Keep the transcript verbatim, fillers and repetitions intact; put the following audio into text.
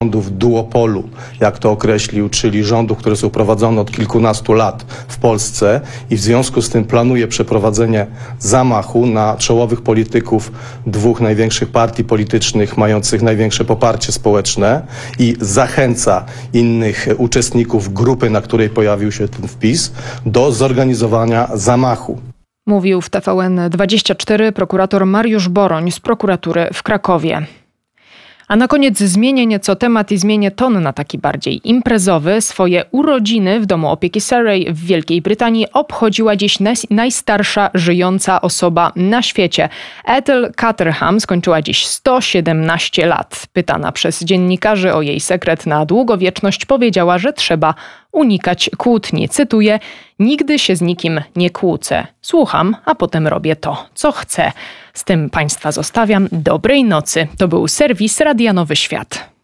rządów duopolu, jak to określił, czyli rządów, które są prowadzone od kilkunastu lat w Polsce i w związku z tym planuje przeprowadzenie zamachu na czołowych polityków dwóch największych partii politycznych mających największe poparcie społeczne i zachęca innych uczestników grupy, na której pojawił się ten wpis, do zorganizowania zamachu. Mówił w T V N dwadzieścia cztery prokurator Mariusz Boroń z prokuratury w Krakowie. A na koniec zmienię nieco temat i zmienię ton na taki bardziej imprezowy. Swoje urodziny w domu opieki Surrey w Wielkiej Brytanii obchodziła dziś naj- najstarsza żyjąca osoba na świecie. Ethel Caterham skończyła dziś sto siedemnaście lat. Pytana przez dziennikarzy o jej sekret na długowieczność, powiedziała, że trzeba unikać kłótni. Cytuję: nigdy się z nikim nie kłócę. Słucham, a potem robię to, co chcę. Z tym Państwa zostawiam. Dobrej nocy. To był serwis Radia Nowy Świat.